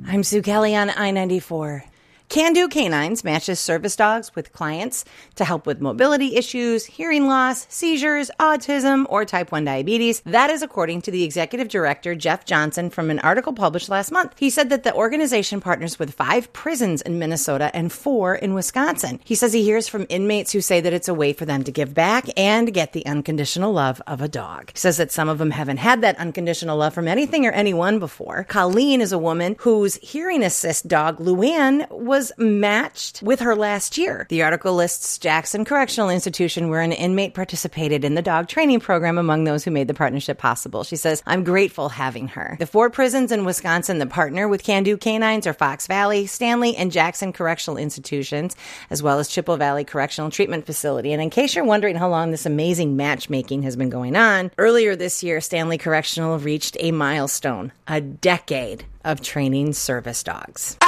I'm Sue Kelly on I-94. Can Do Canines matches service dogs with clients to help with mobility issues, hearing loss, seizures, autism, or type 1 diabetes. That is according to the executive director, Jeff Johnson, from an article published last month. He said that the organization partners with 5 prisons in Minnesota and 4 in Wisconsin. He says he hears from inmates who say that it's a way for them to give back and get the unconditional love of a dog. He says that some of them haven't had that unconditional love from anything or anyone before. Colleen is a woman whose hearing assist dog, Luann, was matched with her last year. The article lists Jackson Correctional Institution, where an inmate participated in the dog training program among those who made the partnership possible. She says, I'm grateful having her. The 4 prisons in Wisconsin that partner with Can Do Canines are Fox Valley, Stanley, and Jackson Correctional Institutions, as well as Chippewa Valley Correctional Treatment Facility. And in case you're wondering how long this amazing matchmaking has been going on, earlier this year, Stanley Correctional reached a milestone, a decade of training service dogs.